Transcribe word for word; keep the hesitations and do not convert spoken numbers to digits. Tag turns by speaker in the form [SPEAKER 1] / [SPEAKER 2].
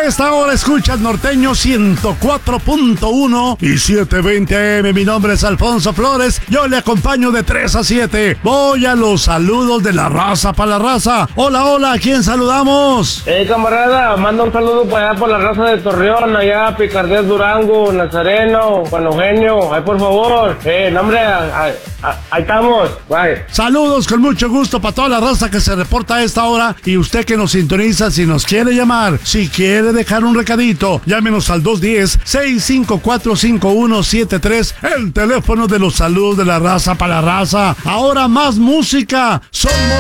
[SPEAKER 1] esta hora escucha el norteño ciento cuatro punto uno y setecientos veinte A M. Mi nombre es Alfonso Flores. Yo le acompaño de tres a siete. Voy a los saludos de la raza para la raza. Hola, hola, ¿a quién saludamos?
[SPEAKER 2] Eh, camarada, manda un saludo para allá por la raza de Torreón, allá Picardés, Durango, Nazareno, Juan Eugenio, ahí por favor. Eh, nombre, ahí, ahí estamos, bye.
[SPEAKER 1] Saludos con mucho gusto para toda la raza que se reporta a esta hora y usted que nos sintoniza. Si nos quiere llamar, si quiere dejar un recadito, llámenos al dos uno cero, seis cinco cuatro, cinco uno siete tres, el teléfono de los saludos de la raza para la raza. Ahora más música. Somos